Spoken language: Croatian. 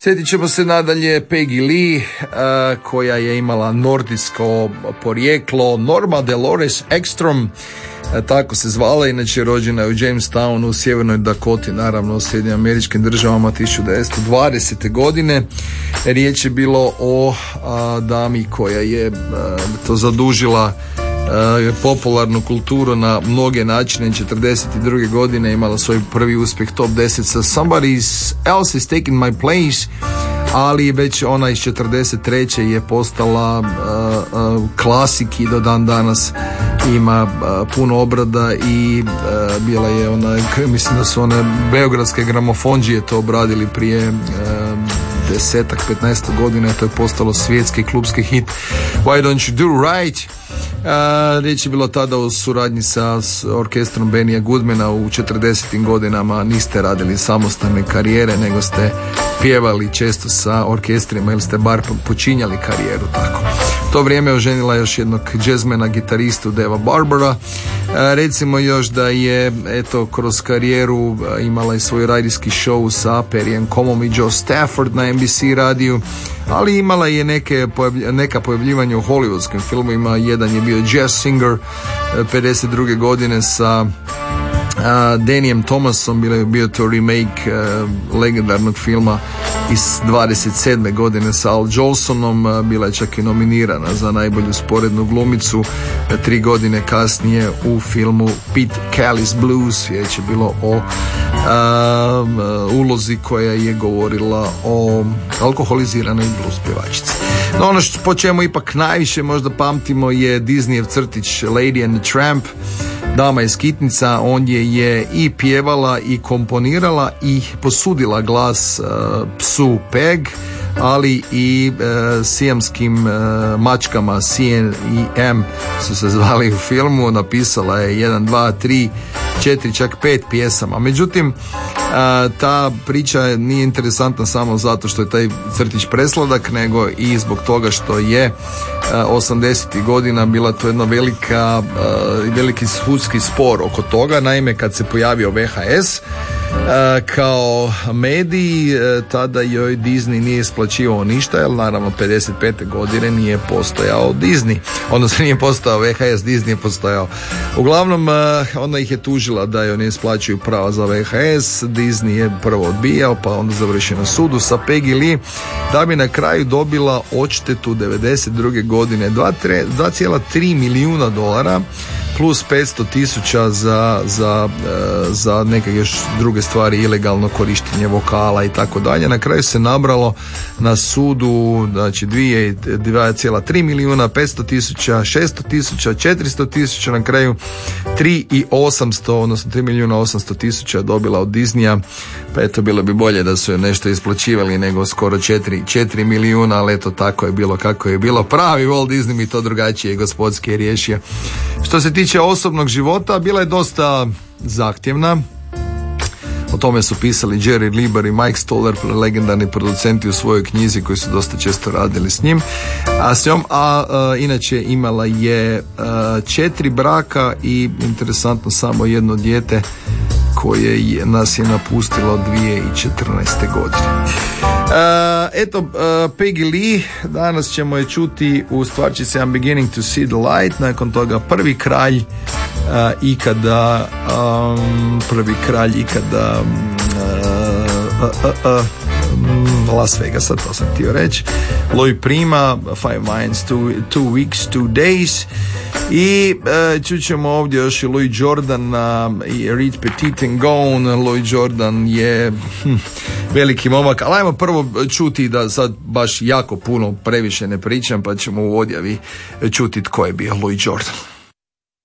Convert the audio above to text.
Sjetit ćemo se nadalje Peggy Lee, koja je imala nordijsko porijeklo, Norma Dolores Ekstrom, tako se zvala, inače rođena je u Jamestownu u sjevernoj Dakoti, naravno u Sjedinjenim Američkim Državama 1920. godine. Riječ je bilo o dami koja je to zadužila popularnu kulturu na mnoge načine. 1942. godine imala svoj prvi uspjeh top 10 sa Somebody Else Is Taking My Place, ali već ona iz 1943. je postala klasik i do dan danas ima puno obrada i bila je ona, mislim da su one beogradske gramofondžije to obradili prije 10-15 godina, to je postalo svjetski klubski hit Why Don't You Do Right. Riječ je bilo tada u suradnji sa orkestrom Benija Goodmana. U 40. godinama niste radili samostalne karijere, nego ste pjevali često sa orkestrima ili ste bar počinjali karijeru tako. To vrijeme je oženila još jednog džezmena gitaristu Deva Barbara. Recimo još da je kroz karijeru imala i svoj radijski show sa Perryjem Comom i Joe Stafford na NBC radiju, ali imala je neka pojavljivanja u hollywoodskim filmovima. Jedan je bio Jazz Singer 52. godine sa Danijem Thomasom, bio to remake legendarnog filma iz 27. godine sa Al Jolsonom. Bila je čak i nominirana za najbolju sporednu glumicu 3 godine kasnije u filmu Pete Callis Blues. Riječ je bilo o ulozi koja je govorila o alkoholiziranoj blues pjevačici. No, ono po čemu ipak najviše možda pamtimo je Disneyev crtić Lady and the Tramp, Dama je skitnica. On je i pjevala i komponirala i posudila glas psu Peg, ali i sijamskim mačkama Sien i M su se zvali u filmu. Napisala je 1, 2, 3, 4, čak 5 pjesama. Međutim, ta priča nije interesantna samo zato što je taj crtić presladak, nego i zbog toga što je 80. godina bila to jedna veliki sudski spor oko toga. Naime, kad se pojavio VHS kao medij, tada joj Disney nije isplaćivao ništa, jer naravno 55. godine nije postojao Disney, odnosno nije postojao VHS, Disney je postojao. Uglavnom, ona ih je tužila da joj ne isplaćuju prava za VHS. Disney je prvo odbijao, pa onda završio na sudu sa Peggy Lee, da bi na kraju dobila odštetu 92. godine $2,3 milijuna plus 500.000 za neke još druge stvari, ilegalno korištenje vokala i tako dalje. Na kraju se nabralo na sudu, znači 2,3 milijuna, 500.000, 600.000, 400.000, na kraju 3,800, odnosno 3.800.000 dobila od Disneya. Pa eto, bilo bi bolje da su je nešto isplaćivali nego skoro 4 milijuna, ali eto, tako je bilo kako je bilo. Pravi Walt Disney mi to drugačije gospodski je riješio. Što se tiče osobnog života, bila je dosta zahtjevna. O tome su pisali Jerry Lieber i Mike Stoller, legendarni producenti u svojoj knjizi koji su dosta često radili s njim. Inače imala je 4 braka i interesantno samo jedno dijete koje nas je napustilo 2014. godine. Peggy Lee, danas ćemo je čuti u stvarčici I'm Beginning to See the Light, nakon toga Prvi kralj ikada Las Vegasa, to sam htio reći, Louis Prima, 5 Minds, 2 Weeks, 2 Days, i čućemo ovdje još i Louis Jordan i Reed Petit and Gone. Louis Jordan je veliki momak, ali ajmo prvo čuti, da sad baš jako puno previše ne pričam, pa ćemo u odjavi čuti tko je bio Louis Jordan.